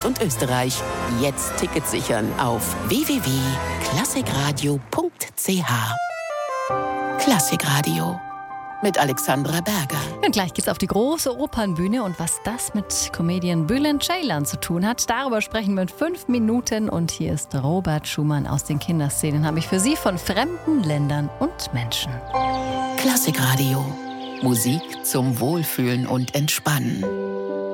und Österreich. Jetzt Tickets sichern auf www.klassikradio.ch. Klassikradio mit Alexandra Berger. Und gleich geht's auf die große Opernbühne und was das mit Comedian Bülent Ceylan zu tun hat, darüber sprechen wir in 5 Minuten. Und hier ist Robert Schumann aus den Kinderszenen, habe ich für Sie von fremden Ländern und Menschen. Klassikradio. Musik zum Wohlfühlen und Entspannen.